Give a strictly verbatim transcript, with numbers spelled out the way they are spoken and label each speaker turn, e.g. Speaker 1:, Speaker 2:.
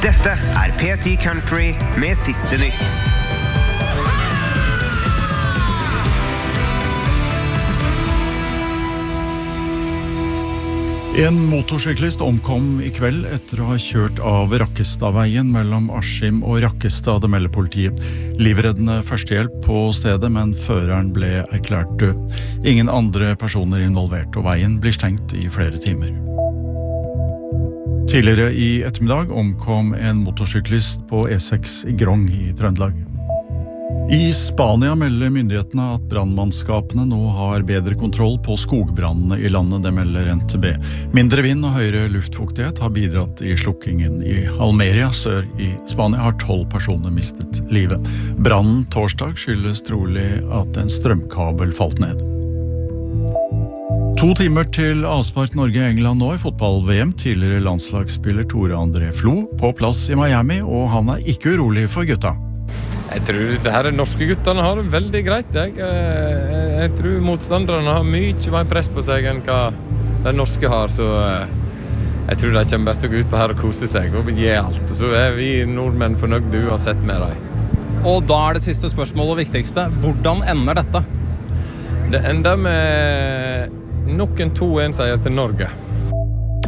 Speaker 1: Dette er P ti Country med siste nytt.
Speaker 2: En motorsyklist omkom I kveld etter å ha kjørt av Rakkestadveien mellom Askim og Rakkestad, det melder politiet. Livreddende førstehjelp på stedet, men føreren ble erklært død. Ingen andre personer involvert, og veien blir stengt I flere timer. Tidligere I ettermiddag omkom en motorsyklist på E seks I Grong I Trøndelag. I Spania melder myndighetene at brandmannskapene nå har bedre kontroll på skogbrandene I landet, det melder N T B. Mindre vind og høyere luftfuktighet har bidratt I slukkingen. I Almeria, sør I Spania, har tolv personer mistet livet. Branden torsdag skyldes trolig at en strømkabel falt ned. To timer til avspark Norge-England nå I fotball-VM. Tidligere landslagsspiller Tore André Flo på plass I Miami, og han er ikke urolig for gutta.
Speaker 3: Jeg tror disse her norske guttene har det veldig greit. Jeg, jeg, jeg tror motstanderne har mye mer press på seg enn hva de norske har, så jeg tror de kommer bare til å gå ut på her og kose seg og gi alt. Så er vi nordmenn fornøyde uansett med dem.
Speaker 4: Og da er det siste spørsmålet og viktigste. Hvordan ender dette?
Speaker 3: Det ender med nok en to en seier til Norge.